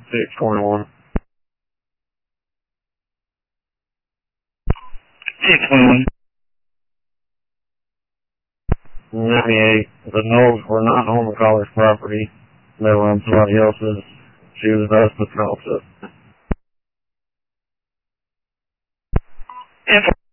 621. 621. 98. The Knowles were not on the caller's property. They were on somebody else's. She was thus the call to.